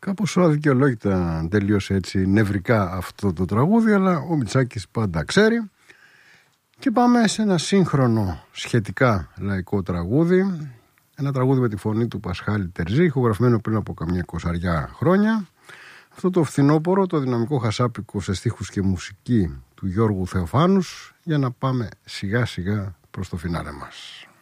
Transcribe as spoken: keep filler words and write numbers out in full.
Κάπως αδικαιολόγητα τελείωσε έτσι νευρικά αυτό το τραγούδι, αλλά ο Μητσάκης πάντα ξέρει. Και πάμε σε ένα σύγχρονο σχετικά λαϊκό τραγούδι. Ένα τραγούδι με τη φωνή του Πασχάλη Τερζή, ηχογραφημένο πριν από καμιά εικοσαριά χρόνια. Αυτό το φθινόπωρο, το δυναμικό χασάπικο σε στίχους και μουσική του Γιώργου Θεοφάνους, για να πάμε σιγά σιγά προς το φινάλε μας.